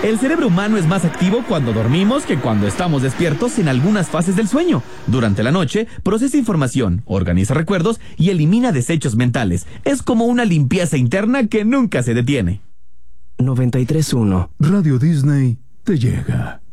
El cerebro humano es más activo cuando dormimos que cuando estamos despiertos en algunas fases del sueño. Durante la noche, procesa información, organiza recuerdos y elimina desechos mentales. Es como una limpieza interna que nunca se detiene. 93.1 Radio Disney te llega.